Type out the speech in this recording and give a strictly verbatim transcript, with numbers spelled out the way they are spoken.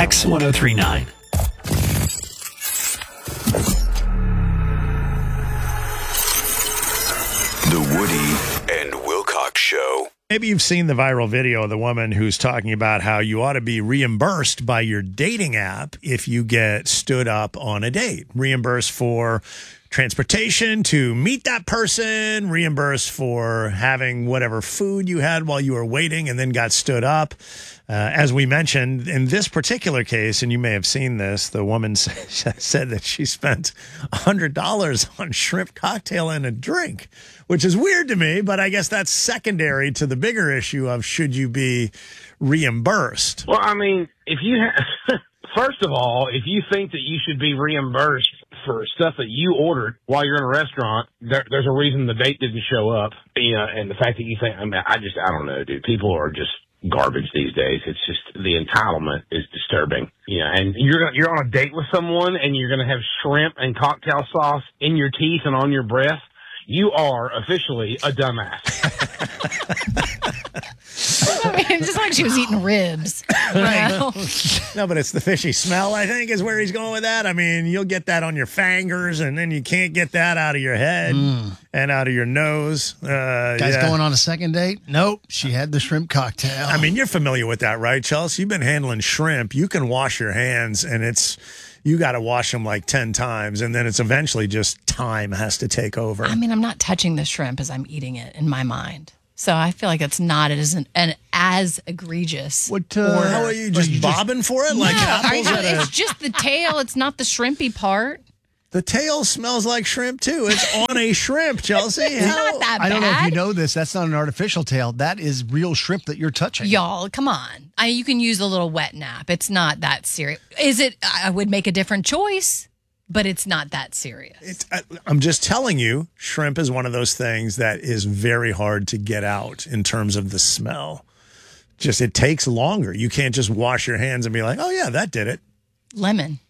Kicks one oh three point nine. The Woody and Wilcox Show. Maybe you've seen the viral video of the woman who's talking about how you ought to be reimbursed by your dating app if you get stood up on a date. Reimbursed for transportation to meet that person, reimbursed for having whatever food you had while you were waiting and then got stood up. Uh, as we mentioned, in this particular case, and you may have seen this, the woman said that she spent one hundred dollars on shrimp cocktail and a drink, which is weird to me, but I guess that's secondary to the bigger issue of should you be reimbursed? Well, I mean, if you ha- first of all, if you think that you should be reimbursed for stuff that you ordered while you're in a restaurant, there, there's a reason the date didn't show up. You know, and the fact that you think, I mean, I just, I don't know, dude. People are just garbage these days. It's just the entitlement is disturbing. You know, and you're you're on a date with someone and you're going to have shrimp and cocktail sauce in your teeth and on your breath. You are officially a dumbass. I mean, just like she was eating ribs. Right. You know? No, but it's the fishy smell, I think, is where he's going with that. I mean, you'll get that on your fingers, and then you can't get that out of your head Mm. and out of your nose. Uh, Guys yeah. going on a second date? Nope. She had the shrimp cocktail. I mean, you're familiar with that, right, Chelsea? You've been handling shrimp. You can wash your hands, and it's you got to wash them like ten times, and then it's eventually just time has to take over. I mean, I'm not touching the shrimp as I'm eating it in my mind. So I feel like it's not, it isn't an as egregious. What, uh, or- How are you just you just- bobbing for it like Yeah, are apples you- at a- it's just the tail. It's not the shrimpy part. The tail smells like shrimp, too. It's on a shrimp, Chelsea. It's How- not that bad. I don't know if you know this. That's not an artificial tail. That is real shrimp that you're touching. Y'all, come on. I, you can use a little wet nap. It's not that serious. Is it? I would make a different choice, but it's not that serious. It's, I, I'm just telling you, shrimp is one of those things that is very hard to get out in terms of the smell. Just, it takes longer. You can't just wash your hands and be like, oh, yeah, that did it. Lemon.